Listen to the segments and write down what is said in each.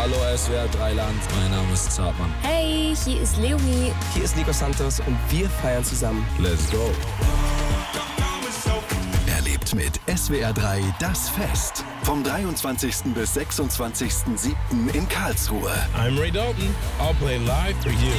Hallo SWR 3 Land, mein Name ist Zartmann. Hey, hier ist Leonie. Hier ist Nico Santos und wir feiern zusammen. Let's go. Erlebt mit SWR 3 das Fest. Vom 23. bis 26.07. in Karlsruhe. I'm Ray Dalton. I'll play live for you.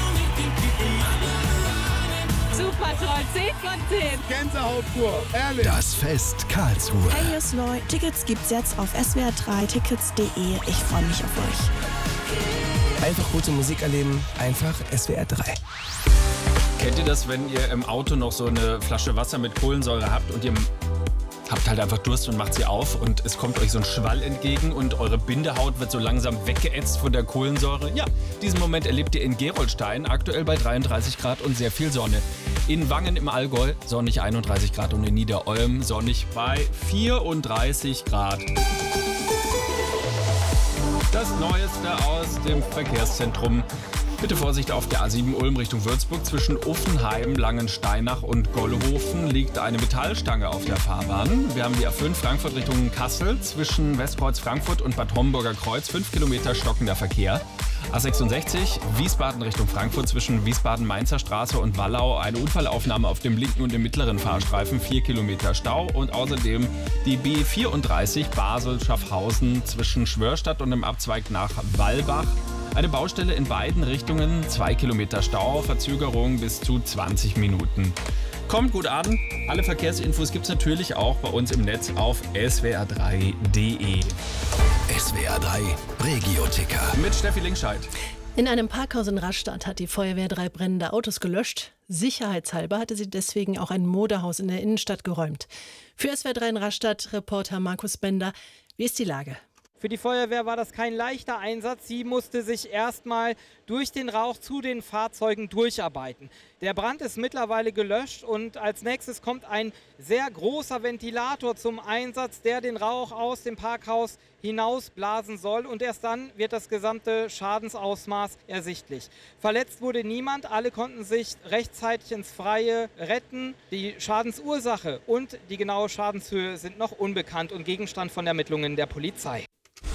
Super toll, 10 von 10. Gänsehaut pur, ehrlich. Das Fest Karlsruhe. Hey, hier ist Neu. Tickets gibt's jetzt auf swr3tickets.de. Ich freue mich auf euch. Einfach gute Musik erleben, einfach SWR 3. Kennt ihr das, wenn ihr im Auto noch so eine Flasche Wasser mit Kohlensäure habt und ihr habt halt einfach Durst und macht sie auf und es kommt euch so ein Schwall entgegen und eure Bindehaut wird so langsam weggeätzt von der Kohlensäure? Ja, diesen Moment erlebt ihr in Gerolstein, aktuell bei 33 Grad und sehr viel Sonne. In Wangen im Allgäu sonnig 31 Grad und in Niederolm sonnig bei 34 Grad. Das Neueste aus dem Verkehrszentrum. Bitte Vorsicht auf der A7 Ulm Richtung Würzburg. Zwischen Uffenheim, Langensteinach und Gollhofen liegt eine Metallstange auf der Fahrbahn. Wir haben die A5 Frankfurt Richtung Kassel. Zwischen Westkreuz Frankfurt und Bad Homburger Kreuz 5 Kilometer stockender Verkehr. A66 Wiesbaden Richtung Frankfurt zwischen Wiesbaden-Mainzer Straße und Wallau. Eine Unfallaufnahme auf dem linken und dem mittleren Fahrstreifen. 4 Kilometer Stau. Und außerdem die B34 Basel-Schaffhausen zwischen Schwörstadt und dem Abzweig nach Wallbach. Eine Baustelle in beiden Richtungen, 2 Kilometer Stau, Verzögerung bis zu 20 Minuten. Kommt gut an. Alle Verkehrsinfos gibt's natürlich auch bei uns im Netz auf swr3.de. SWR 3 Regio-Ticker. Mit Steffi Linkscheid. In einem Parkhaus in Rastatt hat die Feuerwehr 3 brennende Autos gelöscht. Sicherheitshalber hatte sie deswegen auch ein Modehaus in der Innenstadt geräumt. Für SWR 3 in Rastatt, Reporter Markus Bender. Wie ist die Lage? Für die Feuerwehr war das kein leichter Einsatz. Sie musste sich erstmal durch den Rauch zu den Fahrzeugen durcharbeiten. Der Brand ist mittlerweile gelöscht und als nächstes kommt ein sehr großer Ventilator zum Einsatz, der den Rauch aus dem Parkhaus hinausblasen soll. Und erst dann wird das gesamte Schadensausmaß ersichtlich. Verletzt wurde niemand, alle konnten sich rechtzeitig ins Freie retten. Die Schadensursache und die genaue Schadenshöhe sind noch unbekannt und Gegenstand von Ermittlungen der Polizei.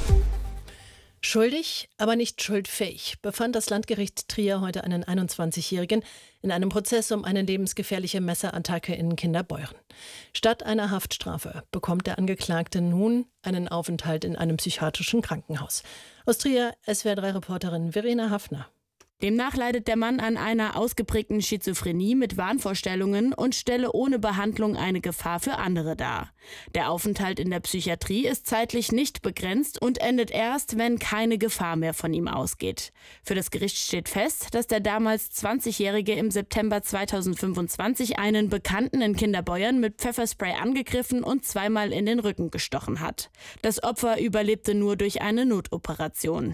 Schuldig, aber nicht schuldfähig, befand das Landgericht Trier heute einen 21-Jährigen in einem Prozess um eine lebensgefährliche Messerattacke in Kinderbeuren. Statt einer Haftstrafe bekommt der Angeklagte nun einen Aufenthalt in einem psychiatrischen Krankenhaus. Aus Trier, SWR3-Reporterin Verena Hafner. Demnach leidet der Mann an einer ausgeprägten Schizophrenie mit Wahnvorstellungen und stelle ohne Behandlung eine Gefahr für andere dar. Der Aufenthalt in der Psychiatrie ist zeitlich nicht begrenzt und endet erst, wenn keine Gefahr mehr von ihm ausgeht. Für das Gericht steht fest, dass der damals 20-Jährige im September 2025 einen Bekannten in Kinderbeuern mit Pfefferspray angegriffen und zweimal in den Rücken gestochen hat. Das Opfer überlebte nur durch eine Notoperation.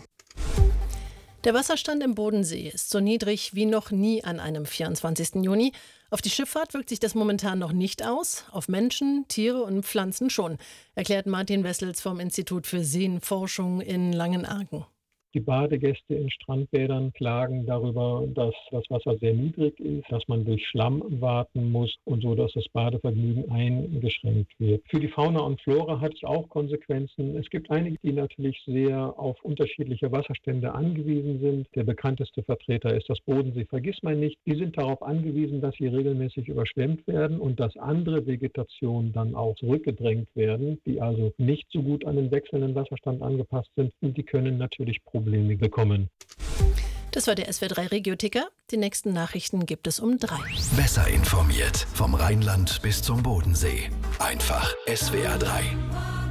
Der Wasserstand im Bodensee ist so niedrig wie noch nie an einem 24. Juni. Auf die Schifffahrt wirkt sich das momentan noch nicht aus, auf Menschen, Tiere und Pflanzen schon, erklärt Martin Wessels vom Institut für Seenforschung in Langenargen. Die Badegäste in Strandbädern klagen darüber, dass das Wasser sehr niedrig ist, dass man durch Schlamm warten muss und so, dass das Badevergnügen eingeschränkt wird. Für die Fauna und Flora hat es auch Konsequenzen. Es gibt einige, die natürlich sehr auf unterschiedliche Wasserstände angewiesen sind. Der bekannteste Vertreter ist das Bodensee Vergissmeinnicht. Die sind darauf angewiesen, dass sie regelmäßig überschwemmt werden und dass andere Vegetationen dann auch zurückgedrängt werden, die also nicht so gut an den wechselnden Wasserstand angepasst sind. Und die können natürlich Probleme bekommen. Das war der SWR3 Regio-Ticker. Die nächsten Nachrichten gibt es um 3. Besser informiert vom Rheinland bis zum Bodensee. Einfach SWR 3.